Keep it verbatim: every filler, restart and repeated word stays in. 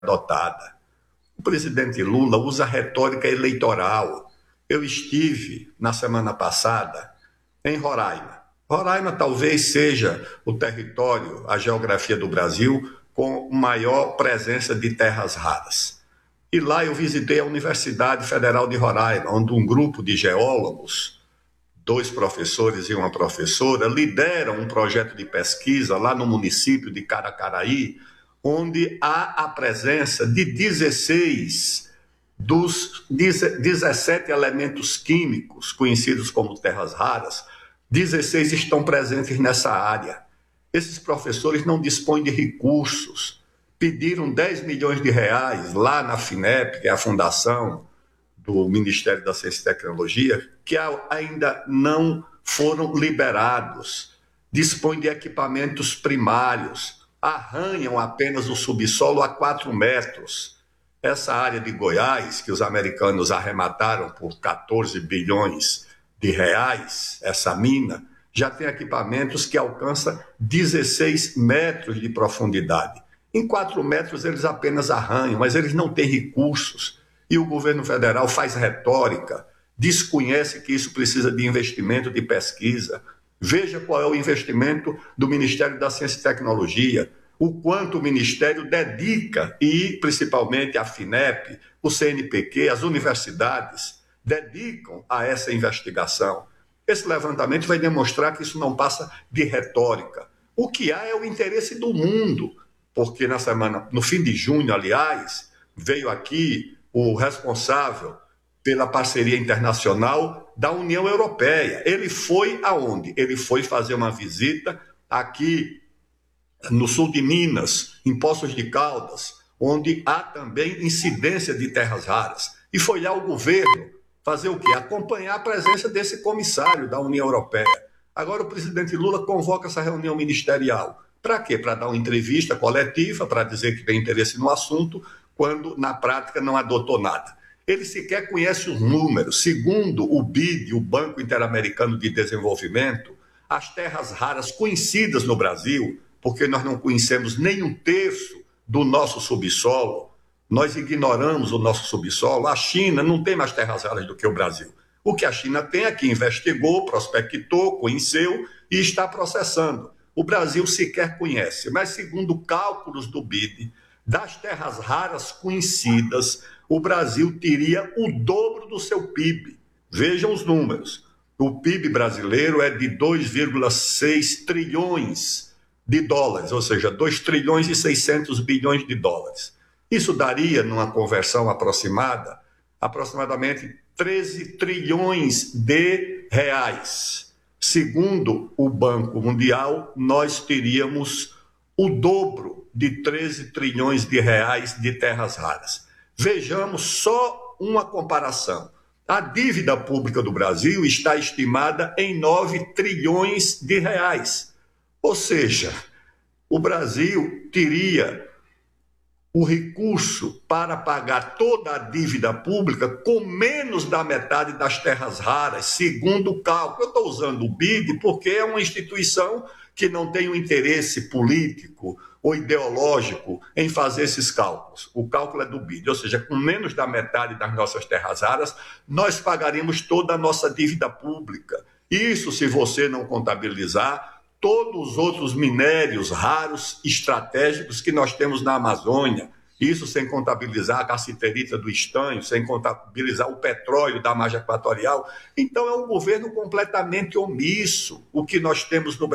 adotada. O presidente Lula usa retórica eleitoral. Eu estive, na semana passada, em Roraima. Roraima talvez seja o território, a geografia do Brasil, com maior presença de terras raras. E lá eu visitei a Universidade Federal de Roraima, onde um grupo de geólogos, dois professores e uma professora, lideram um projeto de pesquisa lá no município de Caracaraí, onde há a presença de dezesseis dos dezessete elementos químicos conhecidos como terras raras, dezesseis estão presentes nessa área. Esses professores não dispõem de recursos, pediram dez milhões de reais lá na FINEP, que é a fundação do Ministério da Ciência e Tecnologia, que ainda não foram liberados, dispõem de equipamentos primários, arranham apenas o subsolo a quatro metros. Essa área de Goiás, que os americanos arremataram por quatorze bilhões de reais, essa mina, já tem equipamentos que alcançam dezesseis metros de profundidade. Em quatro metros eles apenas arranham, mas eles não têm recursos. E o governo federal faz retórica, desconhece que isso precisa de investimento de pesquisa. Veja qual é o investimento do Ministério da Ciência e Tecnologia, o quanto o Ministério dedica, e principalmente a FINEP, o C N P Q, as universidades, dedicam a essa investigação. Esse levantamento vai demonstrar que isso não passa de retórica. O que há é o interesse do mundo, porque na semana, no fim de junho, aliás, veio aqui o responsável pela parceria internacional da União Europeia. Ele foi aonde? Ele foi fazer uma visita aqui no sul de Minas, em Poços de Caldas, onde há também incidência de terras raras. E foi lá o governo fazer o quê? Acompanhar a presença desse comissário da União Europeia. Agora o presidente Lula convoca essa reunião ministerial. Para quê? Para dar uma entrevista coletiva, para dizer que tem interesse no assunto, quando na prática não adotou nada. Ele sequer conhece os números. Segundo o B I D, o Banco Interamericano de Desenvolvimento, as terras raras conhecidas no Brasil, porque nós não conhecemos nem um terço do nosso subsolo, nós ignoramos o nosso subsolo. A China não tem mais terras raras do que o Brasil. O que a China tem é que investigou, prospectou, conheceu e está processando. O Brasil sequer conhece, mas segundo cálculos do B I D, das terras raras conhecidas, o Brasil teria o dobro do seu P I B. Vejam os números. O P I B brasileiro é de dois vírgula seis trilhões de dólares, ou seja, dois trilhões e seiscentos bilhões de dólares. Isso daria, numa conversão aproximada, aproximadamente treze trilhões de reais. Segundo o Banco Mundial, nós teríamos o dobro de treze trilhões de reais de terras raras. Vejamos só uma comparação. A dívida pública do Brasil está estimada em nove trilhões de reais. Ou seja, o Brasil teria o recurso para pagar toda a dívida pública com menos da metade das terras raras, segundo o cálculo. Eu estou usando o B I D porque é uma instituição que não tem um interesse político ou ideológico em fazer esses cálculos. O cálculo é do B I D, ou seja, com menos da metade das nossas terras raras, nós pagaríamos toda a nossa dívida pública. Isso, se você não contabilizar todos os outros minérios raros, estratégicos que nós temos na Amazônia, isso sem contabilizar a cassiterita do estanho, sem contabilizar o petróleo da margem equatorial. Então é um governo completamente omisso. O que nós temos no